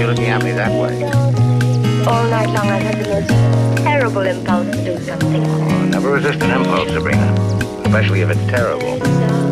looking at me that way? All night long I had the most terrible impulse to do something. Oh, never resist an impulse, Sabrina. Especially if it's terrible.